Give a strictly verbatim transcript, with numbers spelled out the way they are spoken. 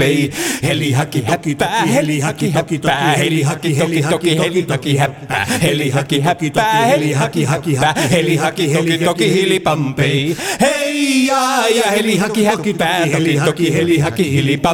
pampei. Heli haki häppää, heli haki häppää, heli haki heli toki heli toki häppää. Heli haki häppää, heli haki häppää, heli haki heli toki hili pampei. Hei ja ja heli haki häppää, heli toki heli haki hili pampei.